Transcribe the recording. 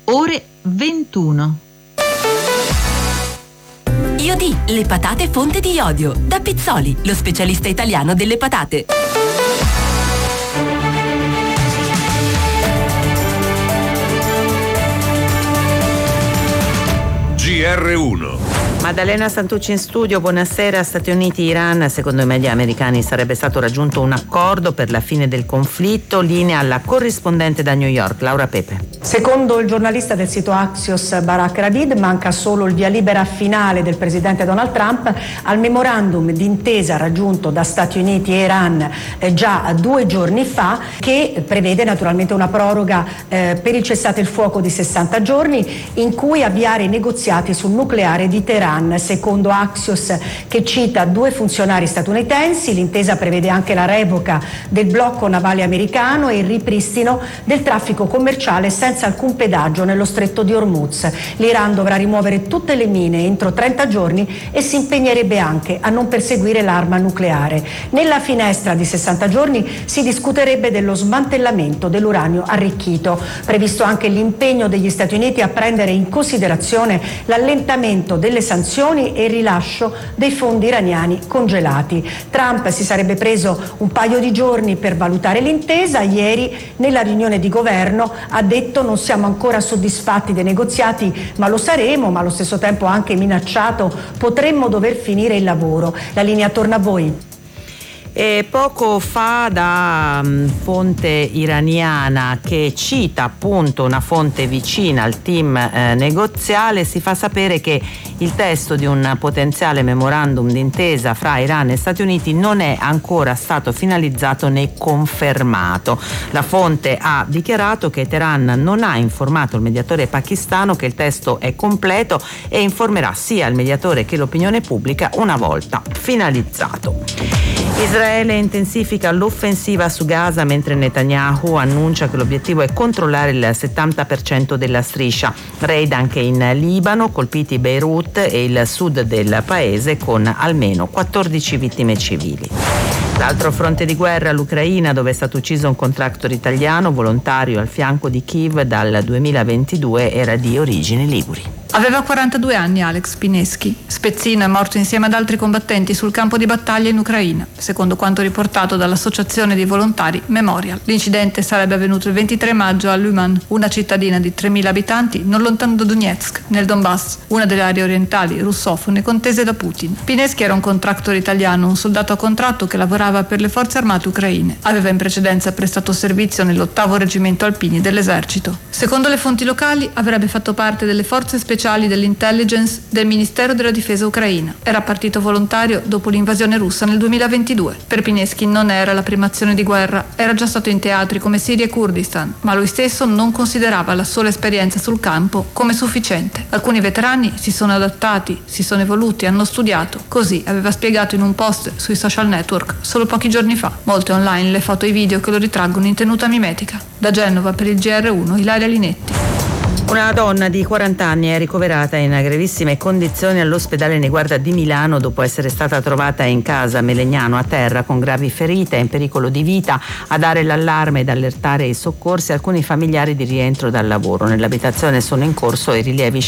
ore 21. Iodi, le patate fonte di iodio. Da Pizzoli, lo specialista italiano delle patate. GR1. Maddalena Santucci in studio, buonasera. Stati Uniti, Iran, secondo i media americani sarebbe stato raggiunto un accordo per la fine del conflitto, linea alla corrispondente da New York, Laura Pepe. Secondo il giornalista del sito Axios Barak Ravid, manca solo il via libera finale del presidente Donald Trump al memorandum d'intesa raggiunto da Stati Uniti e Iran già 2 giorni fa, che prevede naturalmente una proroga per il cessate il fuoco di 60 giorni in cui avviare i negoziati sul nucleare di Teheran. Secondo Axios, che cita 2 funzionari statunitensi, l'intesa prevede anche la revoca del blocco navale americano e il ripristino del traffico commerciale senza alcun pedaggio nello stretto di Hormuz. L'Iran dovrà rimuovere tutte le mine entro 30 giorni e si impegnerebbe anche a non perseguire l'arma nucleare. Nella finestra di 60 giorni si discuterebbe dello smantellamento dell'uranio arricchito. Previsto anche l'impegno degli Stati Uniti a prendere in considerazione l'allentamento delle sanzioni e il rilascio dei fondi iraniani congelati. Trump si sarebbe preso un paio di giorni per valutare l'intesa. Ieri, nella riunione di governo, ha detto: non siamo ancora soddisfatti dei negoziati, ma lo saremo, ma allo stesso tempo ha anche minacciato: potremmo dover finire il lavoro. La linea torna a voi. E poco fa da fonte iraniana, che cita appunto una fonte vicina al team negoziale, si fa sapere che il testo di un potenziale memorandum d'intesa fra Iran e Stati Uniti non è ancora stato finalizzato né confermato. La fonte ha dichiarato che Teheran non ha informato il mediatore pakistano che il testo è completo e informerà sia il mediatore che l'opinione pubblica una volta finalizzato. Israele intensifica l'offensiva su Gaza mentre Netanyahu annuncia che l'obiettivo è controllare il 70% della striscia. Raid anche in Libano, colpiti Beirut e il sud del paese con almeno 14 vittime civili. L'altro fronte di guerra, l'Ucraina, dove è stato ucciso un contractor italiano volontario al fianco di Kiev dal 2022, era di origini liguri. Aveva 42 anni Alex Pineschi. Spezzino è morto insieme ad altri combattenti sul campo di battaglia in Ucraina, secondo quanto riportato dall'associazione di volontari Memorial. L'incidente sarebbe avvenuto il 23 maggio a Lyman, una cittadina di 3.000 abitanti non lontano da Donetsk, nel Donbass, una delle aree orientali russofone contese da Putin. Pineschi era un contractor italiano, un soldato a contratto che lavorava per le forze armate ucraine. Aveva in precedenza prestato servizio nell'8° reggimento alpini dell'esercito. Secondo le fonti locali avrebbe fatto parte delle forze speciali dell'intelligence del Ministero della Difesa ucraina. Era partito volontario dopo l'invasione russa nel 2022. Per Pineschi non era la prima azione di guerra, era già stato in teatri come Siria e Kurdistan, ma lui stesso non considerava la sola esperienza sul campo come sufficiente. Alcuni veterani si sono adattati, si sono evoluti, hanno studiato. Così aveva spiegato in un post sui social network solo pochi giorni fa. Molte online le foto e i video che lo ritraggono in tenuta mimetica. Da Genova per il GR1, Ilaria Linetti. Una donna di 40 anni è ricoverata in gravissime condizioni all'ospedale Niguarda di Milano dopo essere stata trovata in casa Melegnano a terra con gravi ferite, in pericolo di vita. A dare l'allarme ed allertare i soccorsi alcuni familiari di rientro dal lavoro. Nell'abitazione sono in corso i rilievi